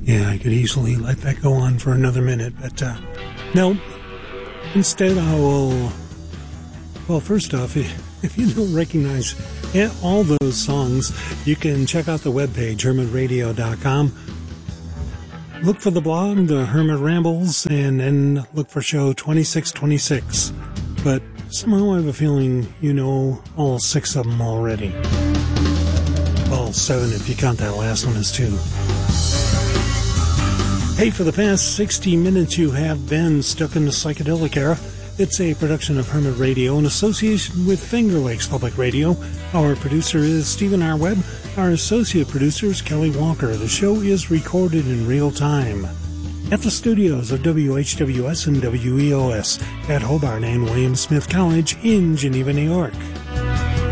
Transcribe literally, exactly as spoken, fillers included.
Yeah, I could easily let that go on for another minute, but uh, no. Instead, I will... Well, first off, if you don't recognize all those songs, you can check out the webpage, hermit radio dot com. Look for the blog, the Hermit Rambles, and then look for show twenty-six twenty-six. But somehow I have a feeling you know all six of them already. Well, seven if you count that last one as two. Hey, for the past sixty minutes you have been stuck in the psychedelic era. It's a production of Hermit Radio in association with Finger Lakes Public Radio. Our producer is Stephen R. Webb. Our associate producer is Kelly Walker. The show is recorded in real time at the studios of W H W S and W E O S at Hobart and William Smith College in Geneva, New York.